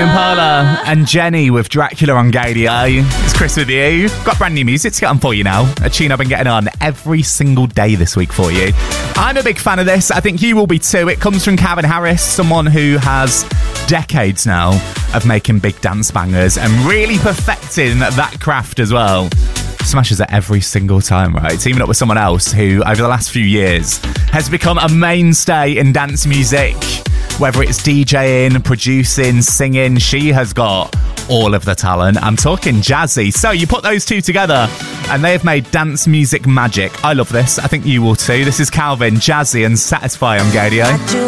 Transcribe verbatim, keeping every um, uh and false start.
Impala and Jenny with Dracula on Gadio. It's Chris with you. Got brand new music to get on for you now. A tune I've been getting on every single day this week for you. I'm a big fan of this. I think you will be too. It comes from Calvin Harris, someone who has decades now of making big dance bangers and really perfecting that craft as well. Smashes it every single time, right? Teaming up with someone else who, over the last few years, has become a mainstay in dance music. Whether it's DJing, producing, singing, she has got all of the talent. I'm talking Jazzy. So you put those two together and they have made dance music magic. I love this. I think you will too. This is Calvin, Jazzy and Satisfy on Gadio.